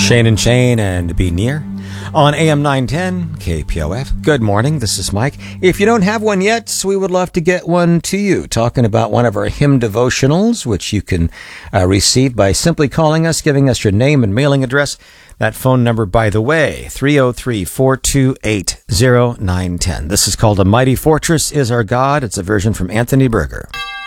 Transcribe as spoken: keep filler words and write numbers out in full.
Shane and Shane and Be Near on A M nine ten K P O F. Good morning, this is Mike. If you don't have one yet, we would love to get one to you. Talking about one of our hymn devotionals, which you can uh, receive by simply calling us, giving us your name and mailing address. That phone number, by the way, three oh three, four two eight, oh nine one oh. This is called A Mighty Fortress Is Our God. It's a version from Anthony Berger.